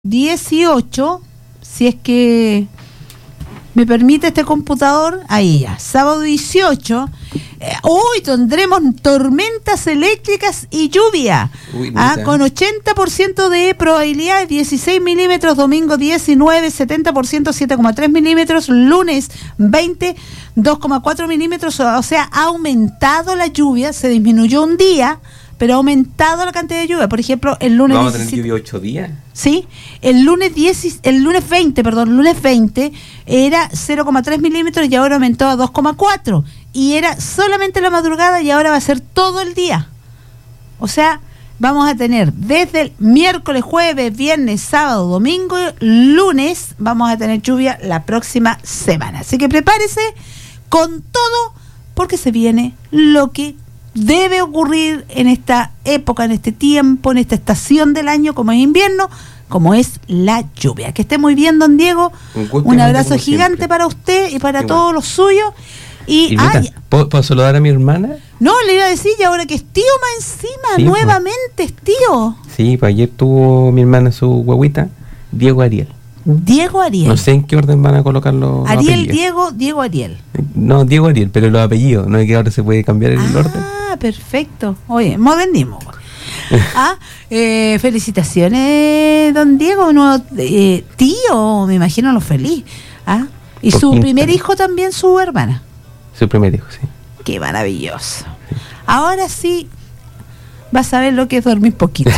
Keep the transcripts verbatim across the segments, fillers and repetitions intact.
dieciocho, si es que me permite este computador, ahí ya, sábado dieciocho, eh, hoy tendremos tormentas eléctricas y lluvia, Uy, ah, con ochenta por ciento de probabilidad, dieciséis milímetros, domingo diecinueve, setenta por ciento, siete coma tres milímetros, lunes veinte, dos coma cuatro milímetros, o sea, ha aumentado la lluvia, se disminuyó un día, pero ha aumentado la cantidad de lluvia. Por ejemplo, el lunes... ¿Vamos a tener lluvia ocho días? Sí, el lunes diez, el lunes veinte, perdón, lunes veinte era cero coma tres milímetros y ahora aumentó a dos coma cuatro. Y era solamente la madrugada y ahora va a ser todo el día. O sea, vamos a tener desde el miércoles, jueves, viernes, sábado, domingo, lunes, vamos a tener lluvia la próxima semana. Así que prepárese con todo porque se viene lo que debe ocurrir en esta época, en este tiempo, en esta estación del año, como es invierno, como es la lluvia. Que esté muy bien, don Diego. Un, Un abrazo gigante siempre para usted y para Igual. todos los suyos. Y, y ah, mira, ¿puedo, ¿puedo saludar a mi hermana? No, le iba a decir, y ahora que es tío más encima, sí, nuevamente pues. es tío. Sí, pues ayer tuvo mi hermana su guaguita, Diego Ariel. Diego Ariel. No sé en qué orden van a colocar los Ariel, apellidos. Diego, Diego Ariel. No, Diego Ariel, pero los apellidos, no es que ahora se puede cambiar el ah, orden. Ah, perfecto. Oye, modernismo. ah, eh, felicitaciones, don Diego, nuevo, eh, tío, me imagino lo feliz. Ah, y Por su quinta. primer hijo también, su hermana. Su primer hijo, sí. Qué maravilloso. Sí. Ahora sí vas a ver lo que es dormir poquito.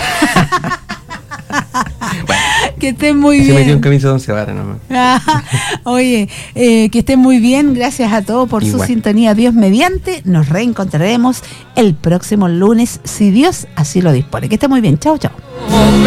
Bueno, que estén muy se bien. Se metió en camisa de once varas nomás. Oye, eh, que estén muy bien. Gracias a todos por Igual. su sintonía. Dios mediante. Nos reencontraremos el próximo lunes, si Dios así lo dispone. Que estén muy bien. Chao, chao.